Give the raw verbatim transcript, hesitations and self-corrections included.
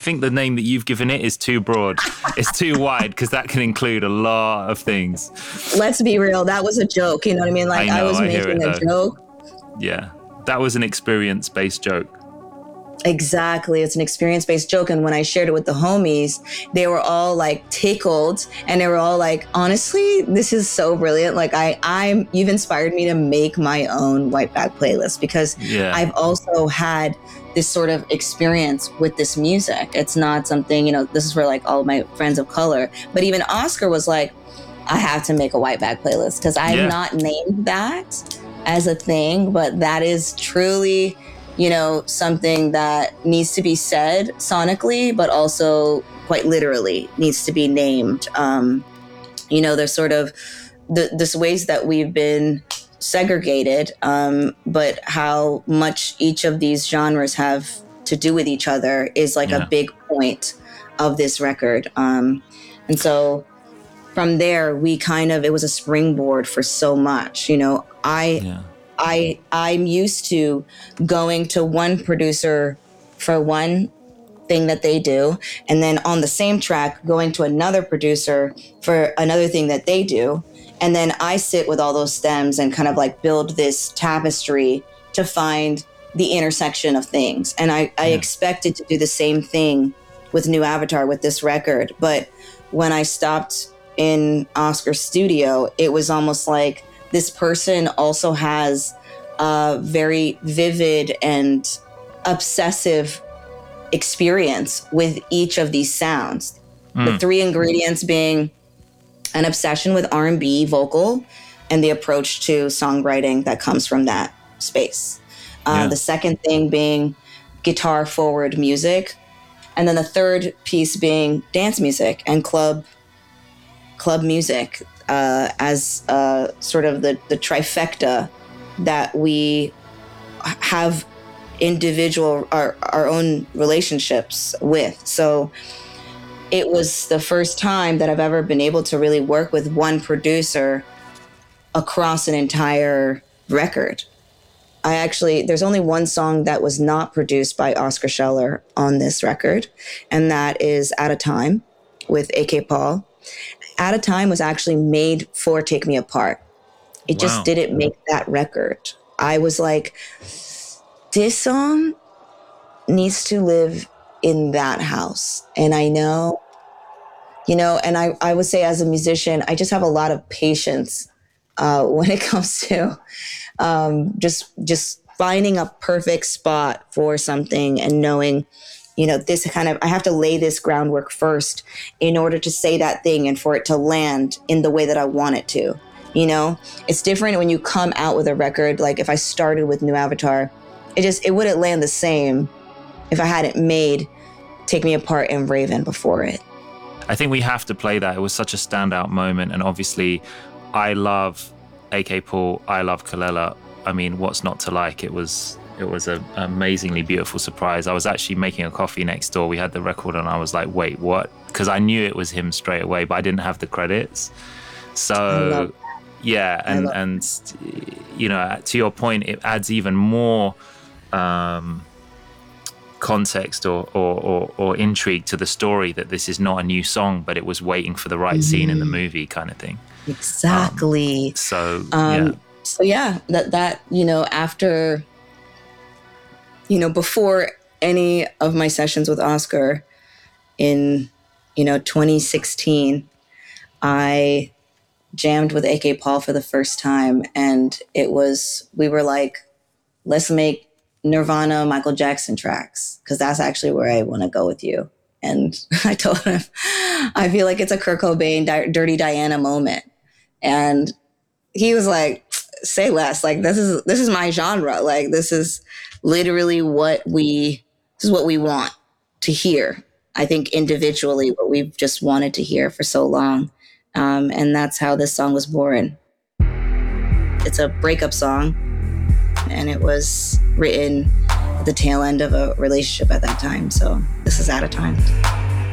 think the name that you've given it is too broad. It's too wide because that can include a lot of things. Let's be real. That was a joke. You know what I mean? Like I, know, I was I making a though. joke. Yeah. That was an experience-based joke. Exactly. It's an experience-based joke. And when I shared it with the homies, they were all like tickled and they were all like, honestly, this is so brilliant. Like I, I'm, you've inspired me to make my own white bag playlist because yeah. I've also had this sort of experience with this music. It's not something, you know, this is for like all of my friends of color, but even Oscar was like, I have to make a white bag playlist because I have yeah. not named that as a thing, but that is truly, you know, something that needs to be said sonically, but also quite literally needs to be named. Um, you know, there's sort of the, this ways that we've been segregated, um, but how much each of these genres have to do with each other is like yeah. a big point of this record. Um, and so from there, we kind of, it was a springboard for so much, you know, I, yeah. I, I'm used to going to one producer for one thing that they do, and then on the same track, going to another producer for another thing that they do. And then I sit with all those stems and kind of like build this tapestry to find the intersection of things. And I, I yeah. expected to do the same thing with New Avatar, with this record. But when I stopped in Oscar's studio, it was almost like this person also has a very vivid and obsessive experience with each of these sounds. Mm. The three ingredients being an obsession with R and B vocal and the approach to songwriting that comes from that space. Uh, yeah. The second thing being guitar forward music. And then the third piece being dance music and club club music uh, as uh, sort of the, the trifecta that we have individual, our, our own relationships with. So it was the first time that I've ever been able to really work with one producer across an entire record. I actually, there's only one song that was not produced by Oscar Scheller on this record, and that is At a Time with A K Paul. At a Time was actually made for Take Me Apart. It wow. just didn't make that record. I was like, this song needs to live in that house. And I know, you know, and I, I would say as a musician, I just have a lot of patience uh, when it comes to um, just just finding a perfect spot for something and knowing, you know, this kind of, I have to lay this groundwork first in order to say that thing and for it to land in the way that I want it to. You know, it's different when you come out with a record. Like if I started with New Avatar, it just, it wouldn't land the same if I hadn't made Take Me Apart and Raven before it. I think we have to play that. It was such a standout moment. And obviously I love A K Paul. I love Kelela. I mean, what's not to like? It was, it was an amazingly beautiful surprise. I was actually making a coffee next door. We had the record and I was like, wait, what? Because I knew it was him straight away, but I didn't have the credits. So yeah, and and you know, to your point, it adds even more um, context or, or or or intrigue to the story that this is not a new song, but it was waiting for the right mm-hmm. scene in the movie, kind of thing. Exactly. Um, so um, yeah. So yeah, that that you know, after you know, before any of my sessions with Oscar in you know twenty sixteen, I jammed with A K Paul for the first time, and it was, we were like, let's make Nirvana, Michael Jackson tracks, because that's actually where I want to go with you. And I told him, I feel like it's a Kurt Cobain, Di- Dirty Diana moment. And he was like, say less, like this is, this is my genre. Like this is literally what we, this is what we want to hear. I think individually, what we've just wanted to hear for so long. Um, and that's how this song was born. It's a breakup song, and it was written at the tail end of a relationship at that time. So this is At a Time.